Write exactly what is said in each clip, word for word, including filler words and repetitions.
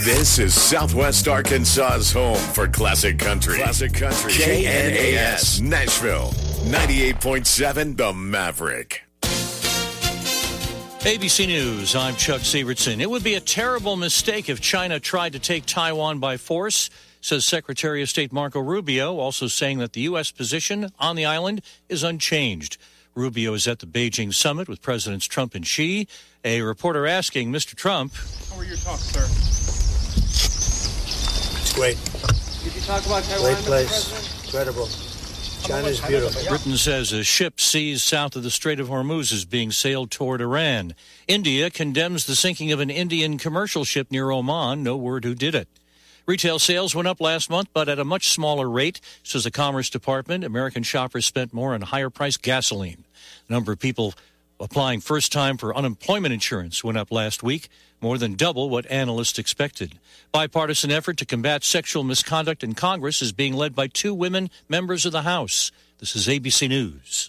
This is Southwest Arkansas's home for classic country. Classic country. K N A S Nashville. ninety-eight point seven The Maverick. A B C News, I'm Chuck Sievertson. It would be a terrible mistake if China tried to take Taiwan by force, says Secretary of State Marco Rubio, also saying that the U S position on the island is unchanged. Rubio is at the Beijing summit with Presidents Trump and Xi. A reporter asking Mister Trump, how were your talks, sir? It's great. Did you talk about Taiwan, great Mister place. President? Incredible. China's beautiful. Britain says a ship seized south of the Strait of Hormuz is being sailed toward Iran. India condemns the sinking of an Indian commercial ship near Oman. No word who did it. Retail sales went up last month, but at a much smaller rate, says the Commerce Department. American shoppers spent more on higher-priced gasoline. The number of people applying first time for unemployment insurance went up last week, more than double what analysts expected. Bipartisan effort to combat sexual misconduct in Congress is being led by two women members of the House. This is A B C News.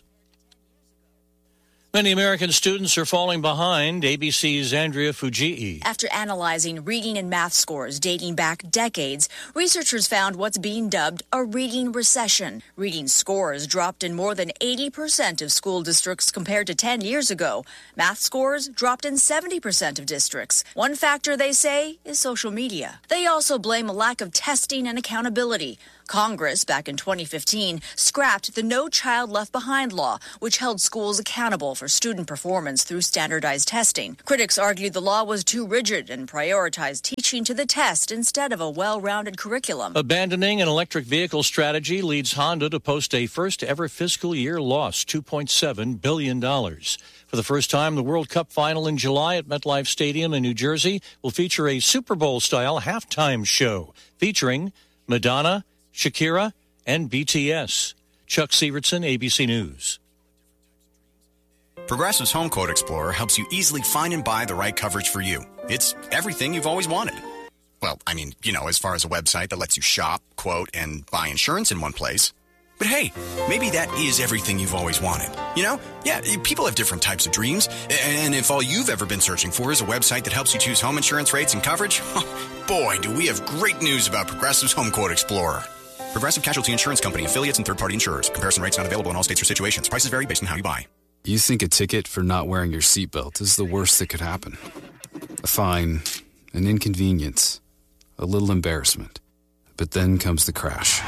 Many American students are falling behind. A B C's Andrea Fujii. After analyzing reading and math scores dating back decades, researchers found what's being dubbed a reading recession. Reading scores dropped in more than eighty percent of school districts compared to ten years ago. Math scores dropped in seventy percent of districts. One factor, they say, is social media. They also blame a lack of testing and accountability. Congress, back in twenty fifteen, scrapped the No Child Left Behind law, which held schools accountable for student performance through standardized testing. Critics argued the law was too rigid and prioritized teaching to the test instead of a well-rounded curriculum. Abandoning an electric vehicle strategy leads Honda to post a first-ever fiscal year loss, two point seven billion dollars. For the first time, the World Cup final in July at MetLife Stadium in New Jersey will feature a Super Bowl-style halftime show featuring Madonna, Shakira, and B T S. Chuck Sievertson, A B C News. Progressive's Home Quote Explorer helps you easily find and buy the right coverage for you. It's everything you've always wanted. Well, I mean, you know, as far as a website that lets you shop, quote, and buy insurance in one place. But hey, maybe that is everything you've always wanted. You know? Yeah, people have different types of dreams. And if all you've ever been searching for is a website that helps you choose home insurance rates and coverage, boy, do we have great news about Progressive's Home Quote Explorer. Progressive Casualty Insurance Company, affiliates, and third-party insurers. Comparison rates not available in all states or situations. Prices vary based on how you buy. You think a ticket for not wearing your seatbelt is the worst that could happen. A fine, an inconvenience, a little embarrassment. But then comes the crash.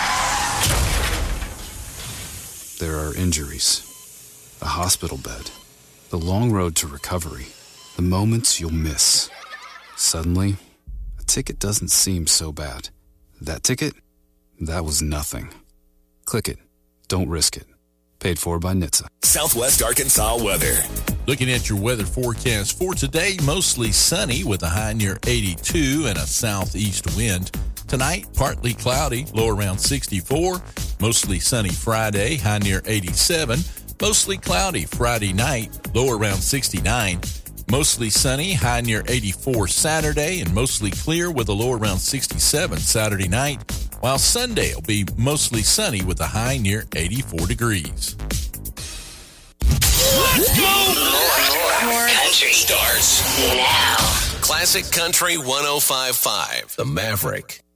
There are injuries, a hospital bed, the long road to recovery, the moments you'll miss. Suddenly, a ticket doesn't seem so bad. That ticket? That was nothing. Click it. Don't risk it. Paid for by N H T S A. Southwest Arkansas weather. Looking at your weather forecast for today, mostly sunny with a high near eighty-two and a southeast wind. Tonight, partly cloudy, low around sixty-four. Mostly sunny Friday, high near eighty-seven. Mostly cloudy Friday night, low around sixty-nine. Mostly sunny, high near eighty-four Saturday, and mostly clear with a low around sixty-seven Saturday night, while Sunday will be mostly sunny with a high near eighty-four degrees. Let's go! More, more country starts now. Classic Country one oh five point five, The Maverick.